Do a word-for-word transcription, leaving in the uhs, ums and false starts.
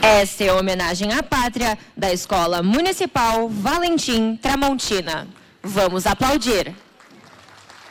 Esta é a homenagem à pátria da Escola Municipal Valentim Tramontina. Vamos aplaudir.